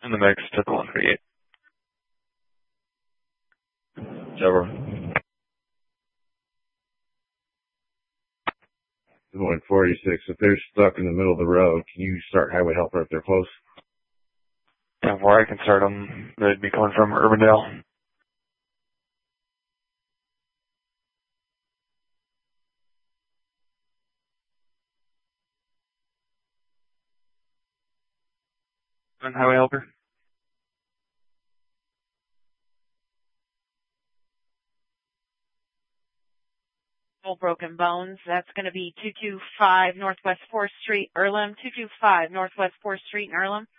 In the mix to the 138. It's over. 146. If they're stuck in the middle of the road, can you start highway help right there close? Yeah, where I can start them, they'd be coming from Urbandale. And highway helper. Broken bones. That's going to be 225 Northwest 4th Street, Earlham. 225 Northwest 4th Street in Earlham.